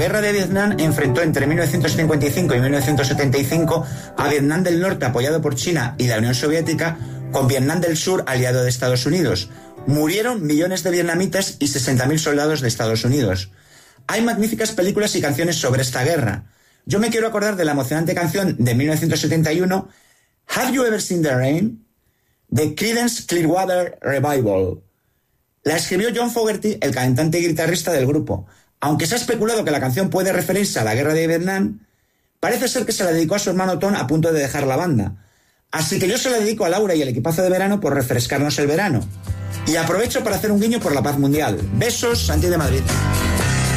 guerra de Vietnam enfrentó entre 1955 y 1975 a Vietnam del Norte, apoyado por China y la Unión Soviética, con Vietnam del Sur, aliado de Estados Unidos. Murieron millones de vietnamitas y 60.000 soldados de Estados Unidos. Hay magníficas películas y canciones sobre esta guerra. Yo me quiero acordar de la emocionante canción de 1971, Have You Ever Seen the Rain?, de Creedence Clearwater Revival. La escribió John Fogerty, el cantante y guitarrista del grupo. Aunque se ha especulado que la canción puede referirse a la guerra de Vietnam, parece ser que se la dedicó a su hermano Tom a punto de dejar la banda. Así que yo se la dedico a Laura y el equipazo de verano por refrescarnos el verano. Y aprovecho para hacer un guiño por la paz mundial. Besos, Santi de Madrid.